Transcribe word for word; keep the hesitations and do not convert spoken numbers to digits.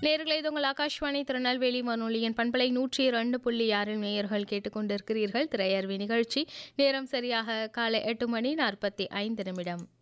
நேயர்களே, இது உங்கள் ஆகாஷ்வாணி திருநெல்வேலி வானொலியின் பண்பலை நூற்றி இரண்டு புள்ளி ஆறில் நேயர்கள் கேட்டுக்கொண்டிருக்கிறீர்கள் திரையர்வி நிகழ்ச்சி. நேரம் சரியாக காலை எட்டு மணி நாற்பத்தி ஐந்து நிமிடம்.